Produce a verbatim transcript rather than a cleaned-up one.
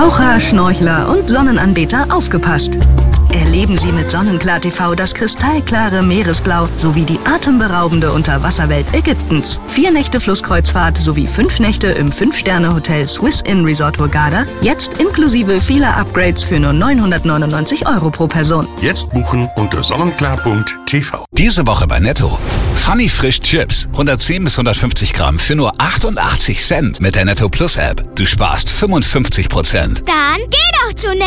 Taucher, Schnorchler und Sonnenanbeter aufgepasst! Erleben Sie mit Sonnenklar T V das kristallklare Meeresblau sowie die atemberaubende Unterwasserwelt Ägyptens. Vier Nächte Flusskreuzfahrt sowie fünf Nächte im fünf Sterne Hotel Swiss Inn Resort Hurghada, jetzt inklusive vieler Upgrades für nur neunhundertneunundneunzig Euro pro Person. Jetzt buchen unter sonnenklar punkt t v. Diese Woche bei Netto. Funny Frisch Chips. hundertzehn bis hundertfünfzig Gramm für nur achtundachtzig Cent mit der Netto Plus App. Du sparst fünfundfünfzig Prozent. Dann geh doch zu Netto.